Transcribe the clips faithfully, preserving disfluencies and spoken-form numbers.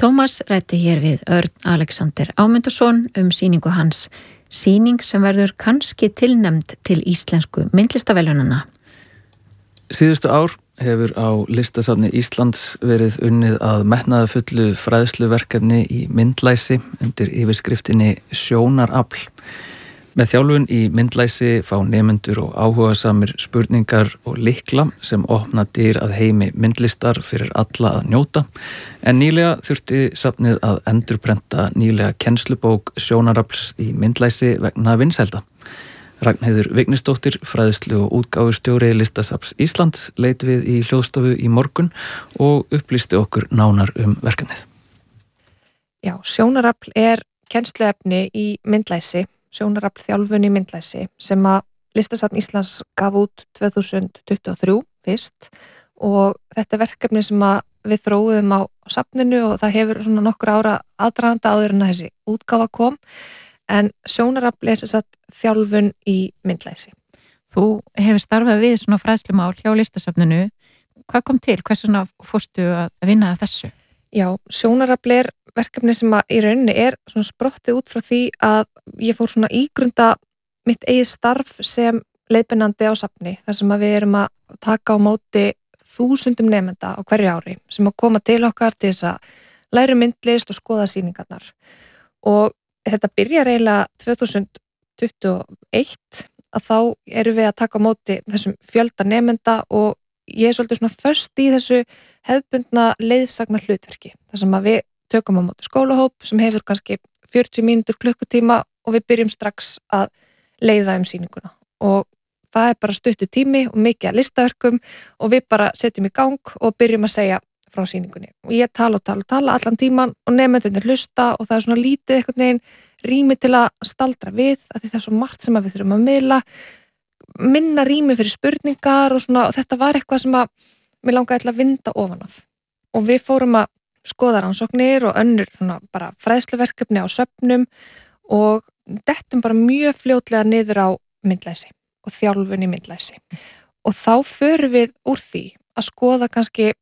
Tómas ræddi hér við Örn Alexander Ámundason um sýningu hans, sýning sem verður kannski tilnefnd til íslensku myndlistaverðlaunanna. Síðustu ár hefur á Listasafni Íslands verið unnið að metnaðarfullu fræðsluverkefni í myndlæsi undir yfirskriftinni Sjónarafl. Með þjálfun í myndlæsi fá nemendur og áhugasamir spurningar og lykla sem opna dyr að heimi myndlistar fyrir alla að njóta, en nýlega þurfti safnið að endurprenta nýlega kennslubók Sjónarafls í myndlæsi vegna vinsælda. Ragnheiður Vignisdóttir, fræðslu- og útgáfustjóri Listasafns Íslands, leit við í hljóðstofu í morgun og upplýsti okkur nánar um verkefnið. Já, Sjónarafl er kennsluefni í myndlæsi, Sjónarafl þjálfun í myndlæsi sem að Listasafn Íslands gaf út tvö þúsund tuttugu og þrjú fyrst og þetta er verkefni sem að við þróuðum á safninu og það hefur svona nokkur ára aðdraganda áður en að þessi útgáfa kom. En Sjónarafl er sem sagt þjálfun í myndlæsi. Þú hefur starfað við svona fræðslumál hjá Listasafninu. Hvað kom til? Hvers vegna fórstu að vinna að þessu? Já, Sjónarafl er verkefni sem að í rauninni er svona sprottið út frá því að ég fór svona ígrunda mitt eigið starf sem leiðbeinandi á safni. Þar sem að við erum að taka á móti þúsundum nemenda á hverju ári sem að koma til okkar til þess að læra myndlist og skoða sýningarnar. Og þetta byrjar eiginlega tvö þúsund tuttugu og eitt að þá erum við að taka á móti þessum fjölda nemenda og ég er svolítið svona först í þessu hefðbundna leiðsagna hlutverki. Það sem að við tökum á móti skólahóp sem hefur kannski fjörutíu mínútur klukkutíma og við byrjum strax að leiða um sýninguna. Og það er bara stuttur tími og mikið að listaverkum og við bara setjum í gang og byrjum að segja frá sýningunni. Og ég tala og tala og tala allan tíman og nemendurnir hlusta og það er svona lítið einhvern veginn rými til að staldra við að því það er svo margt sem að við þurfum að miðla, minna rými fyrir spurningar og svona og þetta var eitthvað sem að mér langaði til að vinda ofan af. Og við fórum að skoða rannsóknir og önnur svona bara fræðsluverkefni á söfnum og dettum bara mjög fljótlega niður á myndlæsi og þjálfun í myndlæsi. Og þá förum við úr því að skoða kannski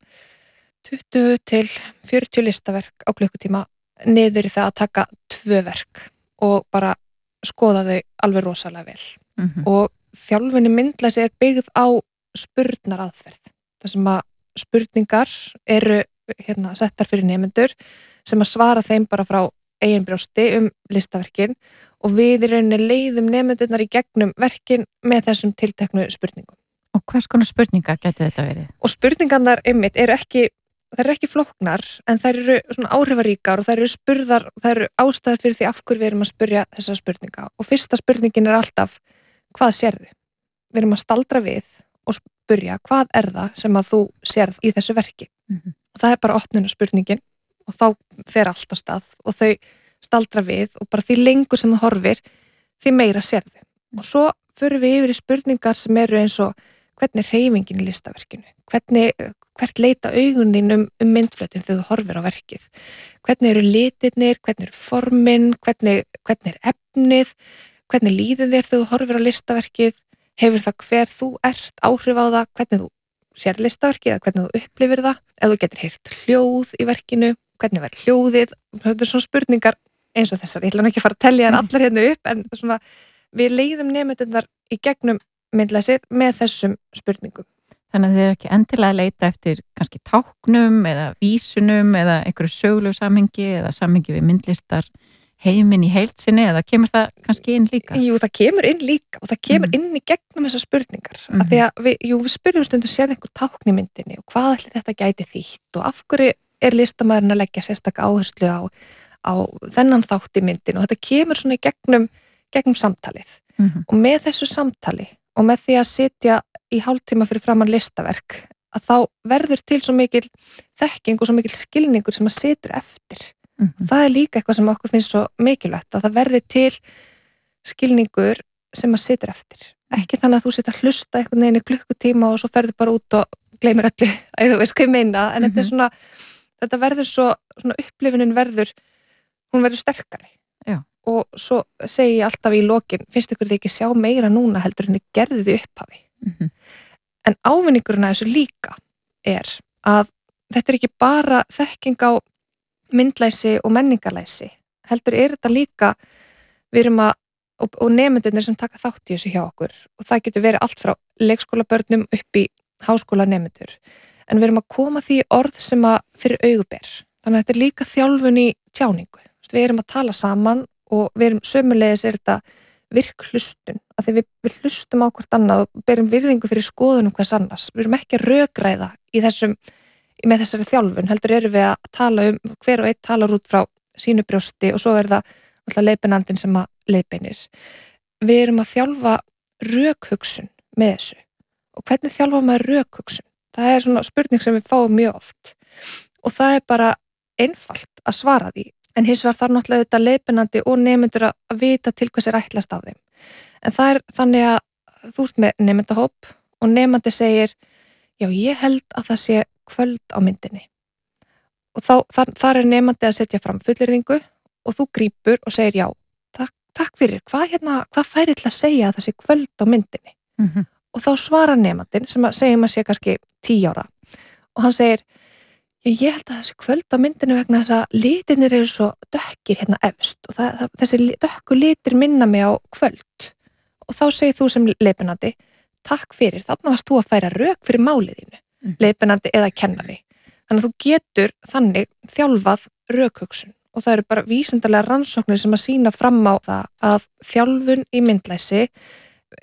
tuttugu til fjörutíu listaverk á klukkutíma niður í það að taka tvö verk og bara skoða þau alveg rosalega vel. Mm-hmm. Og þjálfun í myndlæsi er byggð á spurnaraðferð. Það sem að spurningar eru hérna settar fyrir nemendur sem að svara þeim bara frá eigin brjósti um listaverkin og við í rauninni leiðum nemendurnar í gegnum verkin með þessum tilteknu spurningum. Og hvers konar spurningar geti þetta verið? Og spurningarnar einmitt eru ekki, þær eru ekki flóknar en þær eru svona áhrifaríkar og þær eru spurðar, þær eru ástæður fyrir því af hverju við erum að spurja þessar spurninga. Og fyrsta spurningin er alltaf, hvað sérðu? Við erum að staldra við og spurja, hvað er það sem að þú sérð í þessu verki? Mm-hmm. Og það er bara opnunarspurningin og þá fer allt á stað og þau staldra við og bara því lengur sem þú horfir, því meira sérðu. Og svo förum við yfir í spurningar sem eru eins og hvernig er hreyfingin í listaverkinu? Hvernig, hvert leita augun þín um, um myndflötin þegar þú horfir á verkið? Hvernig eru litirnir? Hvernig eru formin? Hvernig, hvernig er efnið? Hvernig líður þér þegar þú horfir á listaverkið? Hefur það hver þú ert áhrif á það? Hvernig þú sér listaverkið eða hvernig þú upplifir það? Ef þú getur heyrt hljóð í verkinu, hvernig verður hljóðið? Þetta er svona spurningar eins og þessar. Ég ætla nú ekki að fara að telja þær allar hérna upp en svona, við leiðum nemendurnar í gegnum myndlæsið með þessum spurningum. Þannig að þið er ekki endilega að leita eftir kannski táknum eða vísunum eða einhverju sögulegu samhengi eða samhengi við myndlistar heiminn í heild sinni eða kemur það kannski inn líka? Jú, það kemur inn líka og það kemur mm. inn í gegnum þessar spurningar. Mm. Að því að við, jú, við spyrjum stundum sér einhver tákn í myndinni og hvað ætli þetta gæti þýtt og af hverju er listamaðurinn að leggja sérstaka áherslu á, á þennan þátt í myndinu og þetta kemur svona í gegnum, gegnum samtalið. Mm. Og með þessu samtali og með því að sitja í hálftíma fyrir framan listaverk að þá verður til svo mikil þekking og svo mikil skilningur sem að situr eftir. Mm-hmm. Það er líka eitthvað sem okkur finnst svo mikilvægt að það verði til skilningur sem að situr eftir. Ekki þannig að þú situr að hlusta einhvern veginn í klukkutíma og svo ferður bara út og gleymir öllu að þú veist hvað ég meina en mm-hmm. þetta er svona, þetta verður svo, svona upplifunin verður, hún verður sterkari. Já. Og svo segi ég alltaf í lokin, finnst ykkur þið ekki sjá meira núna heldur en þið gerðu þið upphafi. Mm-hmm. En ávinningurinn að þessu líka er að þetta er ekki bara þekking á myndlæsi og menningarlæsi, heldur er þetta líka, við erum að, og, og nemendurnir sem taka þátt í þessu hjá okkur, og það getur verið allt frá leikskólabörnum upp í háskólanemendur, en við erum að koma því orð sem að fyrir auguber, þannig að þetta er líka þjálfun í tjáningu, við erum að tala saman og við erum sömulegis er þetta virk hlustun, að því við, við hlustum á hvort annað og berum virðingu fyrir skoðunum hvers annars, við erum ekki að rökræða í þessum, með þessari þjálfun, heldur erum við að tala um, hver og einn talar út frá sínu brjósti og svo er það alltaf leiðbeinandinn sem að leiðbeinir. Við erum að þjálfa rökhugsun með þessu og hvernig þjálfa maður rökhugsun? Það er svona spurning sem við fáum mjög oft og það er bara einfalt að svara því. En hins vegar þarf náttúrulega þetta leiðbeinandi og nemendur að vita til hvers er ætlast af þeim. En það er þannig að þú ert með nemendahóp og nemandi segir, já ég held að það sé kvöld á myndinni. Og þá, þar, þar er nemandi að setja fram fullyrðingu og þú grípur og segir já, takk, takk fyrir, hvað, hérna, hvað færi til að segja að það sé kvöld á myndinni? Mm-hmm. Og þá svarar nemandinn sem að segja maður sé kannski tíu ára og hann segir, ég held að þessi kvöld á myndinu vegna þess að litirnir eru svo dökkir hérna efst og það, það, þessi dökku litir minna mig á kvöld og þá segir þú sem leiðbeinandi takk fyrir, þarna varst þú að færa rök fyrir máliðinu, mm. leiðbeinandi eða kennari. Þannig að þú getur þannig þjálfað rökhugsun og það eru bara vísindalega rannsóknir sem að sýna fram á það að þjálfun í myndlæsi